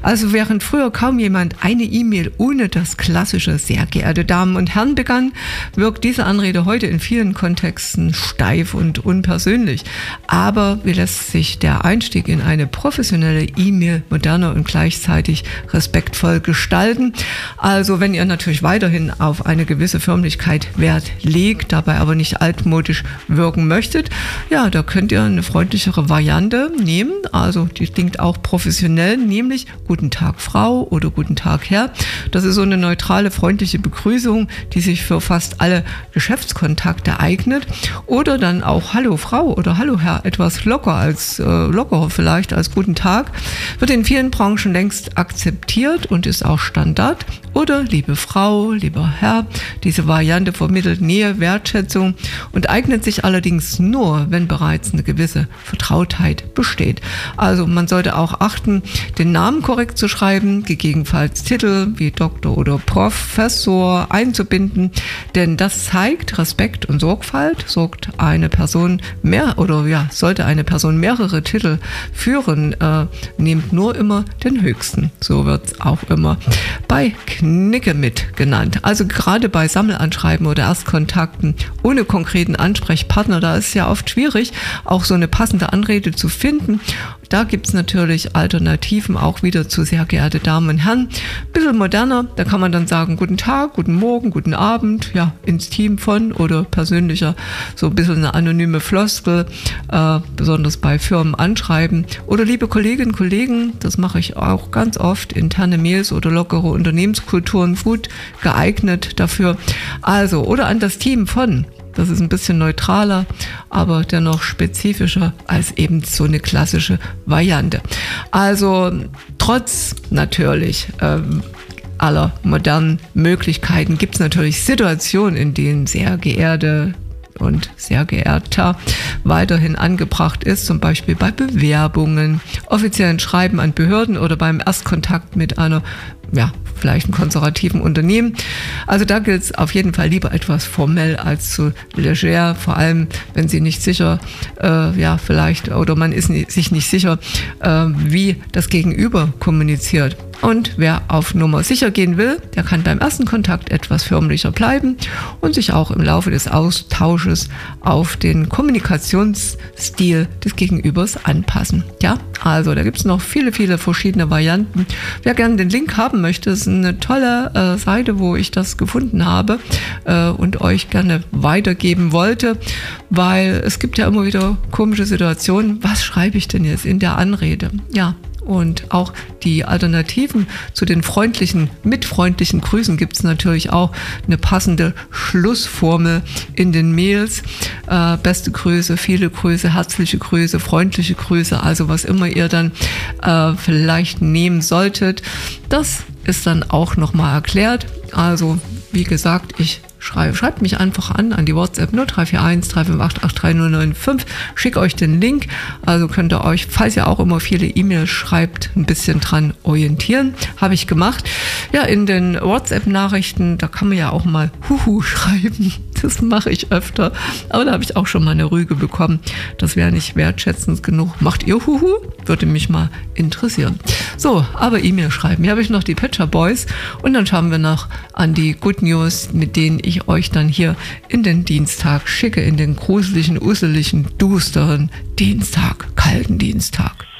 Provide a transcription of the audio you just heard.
Also während früher kaum jemand eine E-Mail ohne das klassische "Sehr geehrte Damen und Herren" begann, wirkt diese Anrede heute in vielen Kontexten steif und unpersönlich. Aber wie lässt sich der Einstieg in eine professionelle E-Mail moderner und gleichzeitig respektvoll gestalten? Also wenn ihr natürlich weiterhin auf eine gewisse Förmlichkeit Wert legt, dabei aber nicht altmodisch wirken möchtet, ja, da könnt ihr eine freundlichere Variante nehmen. Also die klingt auch professionell, nämlich "Guten Tag, Frau" oder "Guten Tag, Herr". Das ist so eine neutrale, freundliche Begrüßung, die sich für fast alle Geschäftskontakte eignet. Oder dann auch "Hallo Frau" oder "Hallo Herr", etwas lockerer vielleicht als "Guten Tag", wird in vielen Branchen längst akzeptiert und ist auch Standard. Oder "Liebe Frau", "Lieber Herr". Diese Variante vermittelt Nähe, Wertschätzung und eignet sich allerdings nur, wenn bereits eine gewisse Vertrautheit besteht. Also man sollte auch achten, den Namen korrekt zu schreiben, gegebenenfalls Titel wie Doktor oder Professor einzubinden, denn das zeigt Respekt und Sorgfalt. Sollte eine Person mehrere Titel führen, nehmt nur immer den höchsten. So wird es auch immer bei Knicke mit genannt. Also gerade bei Sammelanschreiben oder Erstkontakten ohne konkreten Ansprechpartner, da ist es ja oft schwierig, auch so eine passende Anrede zu finden. Da gibt es natürlich Alternativen auch wieder zu "Sehr geehrte Damen und Herren". Ein bisschen moderner, da kann man dann sagen "Guten Tag", "Guten Morgen", "Guten Abend", ja, ins Team von oder persönlicher, so ein bisschen eine anonyme Floskel, besonders bei Firmen anschreiben. Oder "Liebe Kolleginnen und Kollegen", das mache ich auch ganz oft, interne Mails oder lockere Unternehmenskulturen gut geeignet dafür. Also, oder an das Team von. Das ist ein bisschen neutraler, aber dennoch spezifischer als eben so eine klassische Variante. Also trotz natürlich aller modernen Möglichkeiten gibt es natürlich Situationen, in denen "Sehr geehrte" und "Sehr geehrter" weiterhin angebracht ist, zum Beispiel bei Bewerbungen, offiziellen Schreiben an Behörden oder beim Erstkontakt mit einer, vielleicht einem konservativen Unternehmen. Also da gilt es auf jeden Fall lieber etwas formell als zu leger, vor allem wenn Sie nicht sicher, oder man ist sich nicht sicher, wie das Gegenüber kommuniziert. Und wer auf Nummer sicher gehen will, der kann beim ersten Kontakt etwas förmlicher bleiben und sich auch im Laufe des Austausches auf den Kommunikationsstil des Gegenübers anpassen. Ja, also da gibt es noch viele, viele verschiedene Varianten. Wer gerne den Link haben möchte, ist eine tolle Seite, wo ich das gefunden habe und euch gerne weitergeben wollte, weil es gibt ja immer wieder komische Situationen. Was schreibe ich denn jetzt in der Anrede? Ja. Und auch die Alternativen zu den mit freundlichen Grüßen gibt es natürlich auch eine passende Schlussformel in den Mails. Beste Grüße, viele Grüße, herzliche Grüße, freundliche Grüße, also was immer ihr dann vielleicht nehmen solltet. Das ist dann auch nochmal erklärt. Also wie gesagt, schreibt mich einfach an die WhatsApp 0341 358 3095. Schicke euch den Link. Also könnt ihr euch, falls ihr auch immer viele E-Mails schreibt, ein bisschen dran orientieren. Habe ich gemacht. Ja, in den WhatsApp-Nachrichten, da kann man ja auch mal Huhu schreiben. Das mache ich öfter. Aber da habe ich auch schon mal eine Rüge bekommen. Das wäre nicht wertschätzend genug. Macht ihr Huhu? Würde mich mal interessieren. So, aber E-Mail schreiben. Hier habe ich noch die Pet Shop Boys. Und dann schauen wir noch an die Good News, mit denen ich euch dann hier in den Dienstag schicke, in den gruseligen, usseligen, dusteren Dienstag, kalten Dienstag.